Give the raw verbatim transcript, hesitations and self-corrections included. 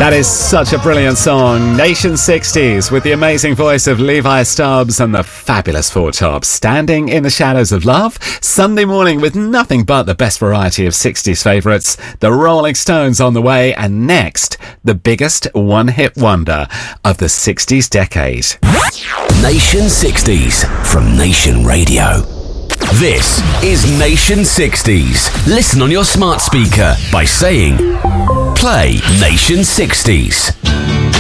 That is such a brilliant song. Nation sixties with the amazing voice of Levi Stubbs and the fabulous Four Tops. Standing in the Shadows of Love. Sunday morning with nothing but the best variety of sixties favourites. The Rolling Stones on the way, and next, the biggest one-hit wonder of the sixties decade. Nation sixties from Nation Radio. This is Nation sixties. Listen on your smart speaker by saying, play Nation sixties.